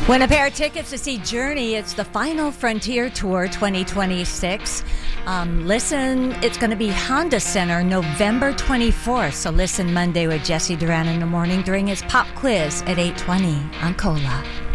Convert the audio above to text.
Win a pair of tickets to see Journey. It's the Final Frontier Tour 2026. Listen, it's going to be Honda Center November 24th. So listen Monday with Jesse Duran in the morning during his pop quiz at 8:20 on Cola.